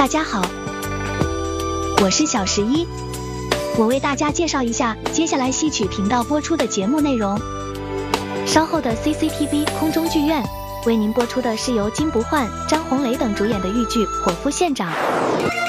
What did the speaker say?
大家好，我是小11，我为大家介绍一下接下来戏曲频道播出的节目内容。稍后的 CCTV 空中剧院为您播出的是由金不换、张红雷等主演的豫剧《伙夫县长》。